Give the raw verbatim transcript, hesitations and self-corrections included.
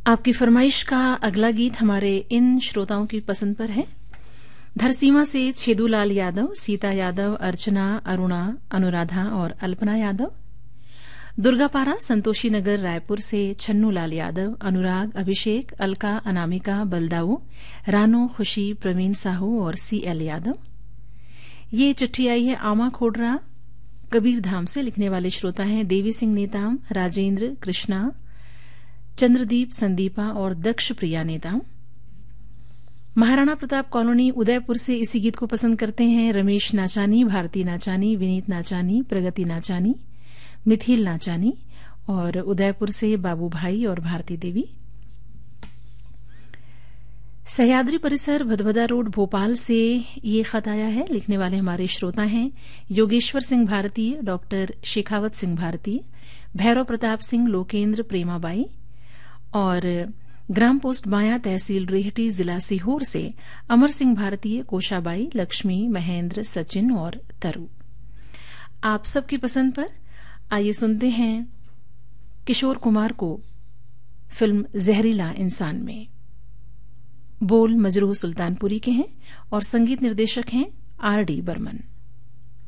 आपकी फरमाइश का अगला गीत हमारे इन श्रोताओं की पसंद पर है। धरसीमा से छेदूलाल यादव, सीता यादव, अर्चना, अरुणा, अनुराधा और अल्पना यादव। दुर्गापारा संतोषी नगर रायपुर से छन्नू लाल यादव, अनुराग, अभिषेक, अलका, अनामिका, बलदाऊ, रानो, खुशी, प्रवीण साहू और सीएल यादव। ये चिट्ठी आई है आमा खोडरा कबीर धाम से। लिखने वाले श्रोता हैं देवी सिंह नेताम, राजेंद्र, कृष्णा, चंद्रदीप, संदीपा और दक्ष प्रिया नेताम। महाराणा प्रताप कॉलोनी उदयपुर से इसी गीत को पसंद करते हैं रमेश नाचानी, भारती नाचानी, विनीत नाचानी, प्रगति नाचानी, मिथिल नाचानी और उदयपुर से बाबू भाई और भारती देवी। सह्याद्री परिसर भदभदा रोड भोपाल से ये खत आया है। लिखने वाले हमारे श्रोता हैं योगेश्वर सिंह भारतीय, डॉक्टर शेखावत सिंह भारतीय, भैरव प्रताप सिंह, लोकेंद्र, प्रेमाबाई और ग्राम पोस्ट बाया, तहसील रेहटी, जिला सीहोर से अमर सिंह भारतीय, कोशाबाई, लक्ष्मी, महेंद्र, सचिन और तरु। आप सबकी पसंद पर आइए सुनते हैं किशोर कुमार को फिल्म जहरीला इंसान में। बोल मजरूह सुल्तानपुरी के हैं और संगीत निर्देशक हैं आर डी बर्मन।